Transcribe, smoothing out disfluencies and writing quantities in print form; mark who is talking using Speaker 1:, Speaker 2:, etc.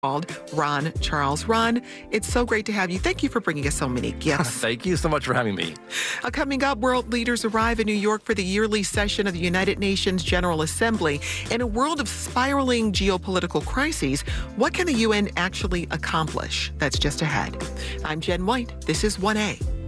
Speaker 1: Ron Charles. Ron, it's so great to have you. Thank you for bringing us so many gifts.
Speaker 2: Thank you so much for having me.
Speaker 1: Coming up, world leaders arrive in New York for the yearly session of the United Nations General Assembly. In a world of spiraling geopolitical crises, what can the UN actually accomplish? That's just ahead. I'm Jen White. This is 1A.